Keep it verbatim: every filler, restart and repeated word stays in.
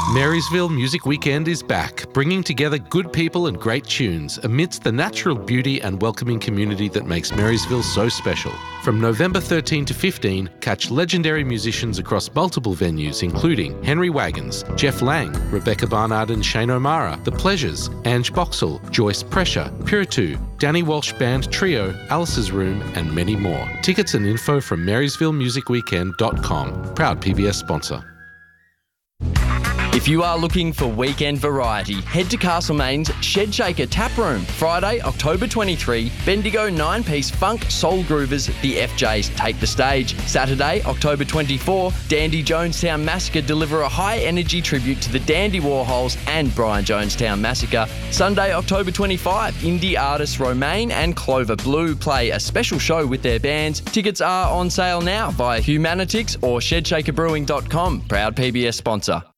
Marysville Music Weekend is back, bringing together good people and great tunes amidst the natural beauty and welcoming community that makes Marysville so special. From November thirteenth to fifteenth, catch legendary musicians across multiple venues including Henry Wagons, Jeff Lang, Rebecca Barnard and Shane O'Mara, The Pleasures, Ange Boxall, Joyce Pressure, Piritu, Danny Walsh Band Trio, Alice's Room and many more. Tickets and info from marysville music weekend dot com. Proud P B S sponsor. If you are looking for weekend variety, head to Castlemaine's Shed Shaker Tap Room. Friday, October twenty-third, Bendigo nine-piece funk soul groovers, the F Js, take the stage. Saturday, October twenty-fourth, Dandy Jonestown Massacre deliver a high-energy tribute to the Dandy Warhols and Brian Jonestown Massacre. Sunday, October twenty-fifth, indie artists Romaine and Clover Blue play a special show with their bands. Tickets are on sale now via Humanitix or shed shaker brewing dot com. Proud P B S sponsor.